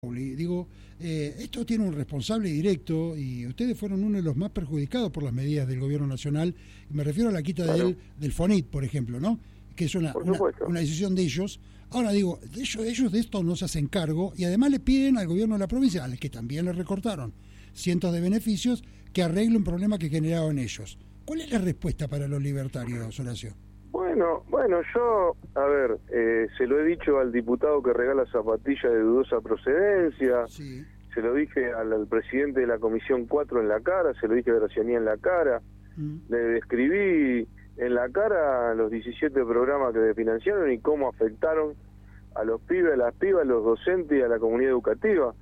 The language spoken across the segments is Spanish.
Digo, esto tiene un responsable directo y ustedes fueron uno de los más perjudicados por las medidas del gobierno nacional. Me refiero a la quita del FONIT, por ejemplo, ¿no? Que es una decisión de ellos. Ahora digo, ellos de esto no se hacen cargo y además le piden al gobierno de la provincia, al que también le recortaron cientos de beneficios, que arregle un problema que generaron ellos. ¿Cuál es la respuesta para los libertarios, Horacio? Bueno, yo, a ver, se lo he dicho al diputado que regala zapatillas de dudosa procedencia, sí. Se lo dije al presidente de la Comisión 4 en la cara, se lo dije a Gracianía en la cara, le describí en la cara los 17 programas que financiaron y cómo afectaron a los pibes, a las pibas, a los docentes y a la comunidad educativa.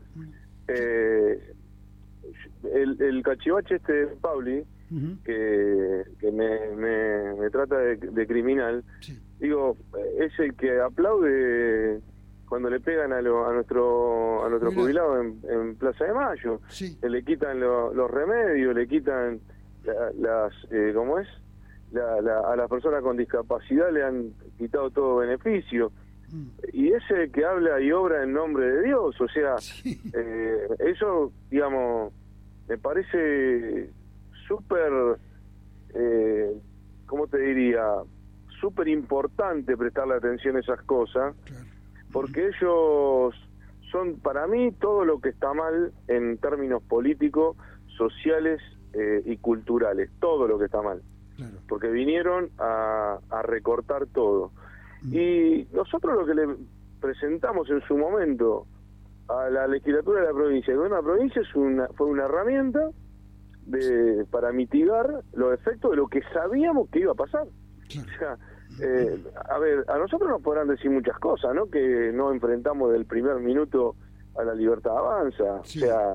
El cachivache de Pauli, que me trata de criminal, sí. Digo, es el que aplaude cuando le pegan a nuestro jubilado en Plaza de Mayo, sí. Le quitan los remedios, le quitan ¿cómo es? A las personas con discapacidad le han quitado todo beneficio, y es el que habla y obra en nombre de Dios, o sea, sí. Eso, digamos, me parece súper, ¿cómo te diría? Súper importante prestarle atención a esas cosas, Claro. Porque ellos son, para mí, todo lo que está mal en términos políticos, sociales y culturales, todo lo que está mal. Claro. Porque vinieron a recortar todo. Y nosotros lo que le presentamos en su momento a la legislatura de la provincia, el gobierno de la provincia fue una herramienta para mitigar los efectos de lo que sabíamos que iba a pasar. Claro. O sea, a ver, a nosotros nos podrán decir muchas cosas, ¿no? Que no enfrentamos del primer minuto a la Libertad Avanza. Sí. O sea,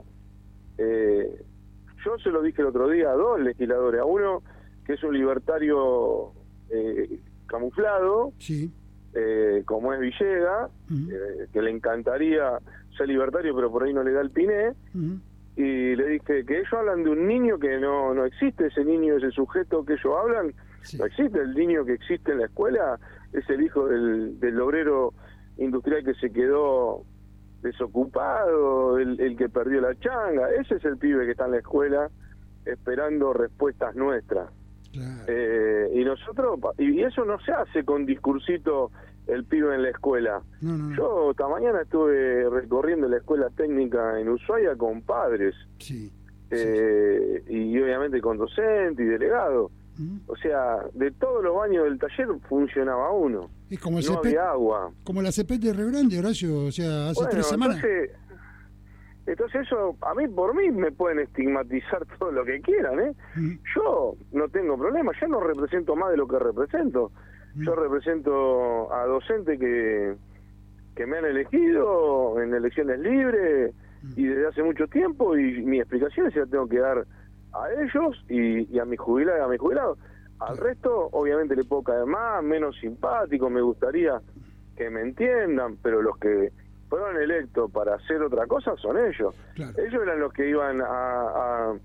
yo se lo dije el otro día a dos legisladores, a uno que es un libertario camuflado, Sí. como es Villegas, que le encantaría ser libertario, pero por ahí no le da el piné. Y le dije que ellos hablan de un niño que no existe, ese niño, ese sujeto que ellos hablan, Sí. no existe. El niño que existe en la escuela es el hijo del obrero industrial que se quedó desocupado, el que perdió la changa. Ese es el pibe que está en la escuela esperando respuestas nuestras. Claro. Y nosotros, y eso no se hace con discursito el pibe en la escuela. No. Yo esta mañana estuve recorriendo la escuela técnica en Ushuaia con padres, Sí. y obviamente con docentes y delegados. O sea, de todos los baños del taller funcionaba uno. Es como el no había agua. Como la CP de Río Grande, Horacio, o sea, hace 3 semanas. Entonces eso, por mí me pueden estigmatizar todo lo que quieran, Yo no tengo problema, yo no represento más de lo que represento. Yo represento a docentes que me han elegido en elecciones libres y desde hace mucho tiempo, y mis explicaciones se las tengo que dar a ellos y a mis jubilados. Al resto, obviamente, le puedo caer más, menos simpático, me gustaría que me entiendan, pero los que fueron electos para hacer otra cosa son ellos. Claro. Ellos eran los que iban a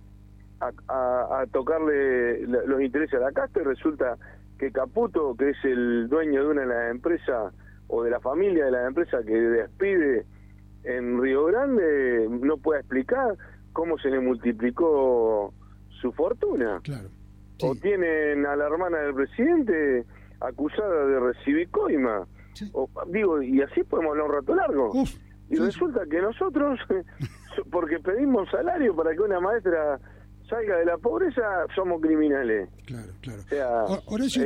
tocarle los intereses a la casta, y resulta que Caputo, que es el dueño de una de las empresas, o de la familia de la empresa que despide en Río Grande, no puede explicar cómo se le multiplicó su fortuna. Claro. Sí. O tienen a la hermana del presidente acusada de recibir coima. Sí. Y así podemos hablar un rato largo. Uf, y resulta que nosotros, porque pedimos salario para que una maestra salga de la pobreza, somos criminales. Claro. O sea, Horacio,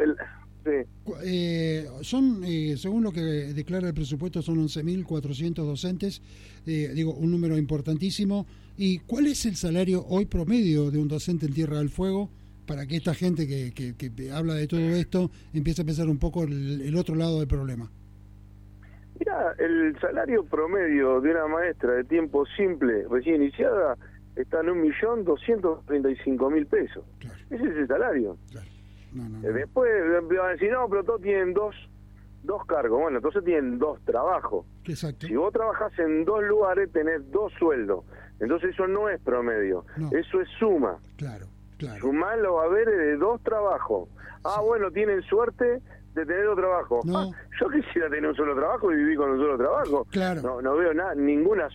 sí. son, según lo que declara el presupuesto, son 11.400 docentes, un número importantísimo. ¿Y cuál es el salario hoy promedio de un docente en Tierra del Fuego, para que esta gente que habla de todo esto empiece a pensar un poco el otro lado del problema? Mira, el salario promedio de una maestra de tiempo simple, recién iniciada, está en 1.235.000 pesos. Claro. Ese es el salario. Claro. No. Después van a decir, no, pero todos tienen dos cargos. Bueno, entonces tienen 2 trabajos. Exacto. Si vos trabajás en 2 lugares, tenés 2 sueldos. Entonces eso no es promedio, eso es suma. Claro. Sumar los haberes de 2 trabajos. Sí. Bueno, tienen suerte de tener otro trabajo. No. Yo quisiera tener un solo trabajo y vivir con un solo trabajo. Claro. No veo ninguna